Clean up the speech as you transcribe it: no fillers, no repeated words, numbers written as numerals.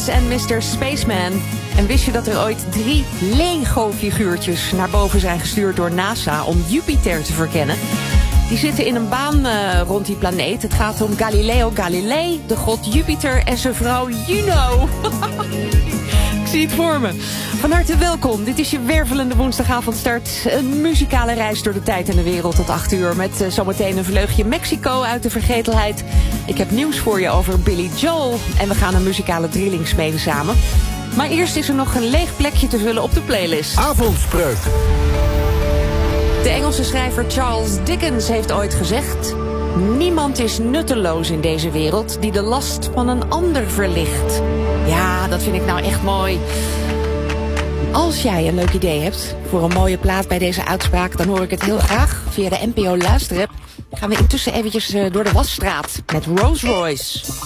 Princess en Mr. Spaceman. En wist je dat er ooit 3 Lego-figuurtjes naar boven zijn gestuurd door NASA om Jupiter te verkennen? Die zitten in een baan rond die planeet. Het gaat om Galileo Galilei, de god Jupiter en zijn vrouw Juno. Ik zie het voor me. Van harte welkom. Dit is je wervelende woensdagavondstart. Een muzikale reis door de tijd en de wereld tot 8 uur. Met zometeen een vleugje Mexico uit de vergetelheid. Ik heb nieuws voor je over Billy Joel. En we gaan een muzikale drilling spelen samen. Maar eerst is er nog een leeg plekje te vullen op de playlist. Avondspreuk. De Engelse schrijver Charles Dickens heeft ooit gezegd: niemand is nutteloos in deze wereld die de last van een ander verlicht. Ja, dat vind ik nou echt mooi. Als jij een leuk idee hebt voor een mooie plaat bij deze uitspraak, dan hoor ik het heel graag via de NPO Luisterapp. Gaan we intussen eventjes door de Wasstraat met Rolls Royce.